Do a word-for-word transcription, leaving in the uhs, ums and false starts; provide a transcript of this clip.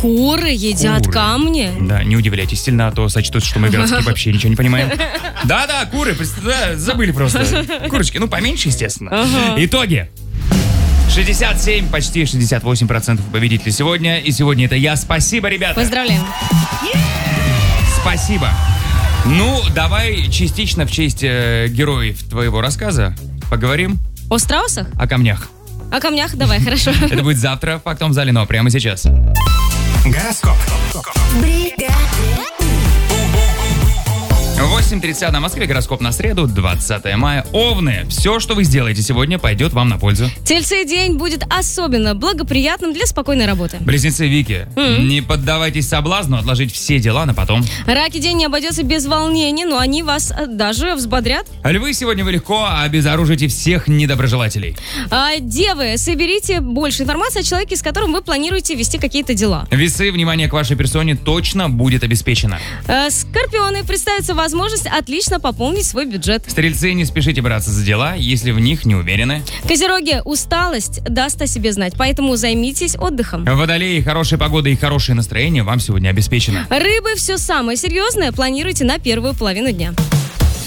Куры едят Куры. камни? Да, не удивляйтесь сильно, а то сочтут, что мы городские вообще ничего не понимаем. Да-да, куры, да, забыли просто. Курочки, ну поменьше, естественно. Ага. Итоги. шестьдесят семь, почти шестьдесят восемь процентов победителей сегодня. И сегодня это я. Спасибо, ребята. Поздравляем. Спасибо. Ну, давай частично в честь э, героев твоего рассказа поговорим О страусах? о камнях. О камнях? Давай, хорошо. Это будет завтра в «Фактом в зале», но прямо сейчас. Гороскоп. восемь тридцать на Москве, гороскоп на среду, двадцатое мая. Овны, все, что вы сделаете сегодня, пойдет вам на пользу. Тельцы, день будет особенно благоприятным для спокойной работы. Близнецы, Вики, Mm. не поддавайтесь соблазну отложить все дела на потом. Раки, день не обойдется без волнений, но они вас э, даже взбодрят. Львы, сегодня вы легко обезоружите всех недоброжелателей. А, девы, соберите больше информации о человеке, с которым вы планируете вести какие-то дела. Весы, внимание к вашей персоне точно будет обеспечено. А, скорпионы, представится возможность отлично пополнить свой бюджет. Стрельцы, не спешите браться за дела, если в них не уверены. Козероги, усталость даст о себе знать, поэтому займитесь отдыхом. Водолеи, хорошая погода и хорошее настроение вам сегодня обеспечено. Рыбы, все самое серьезное планируйте на первую половину дня.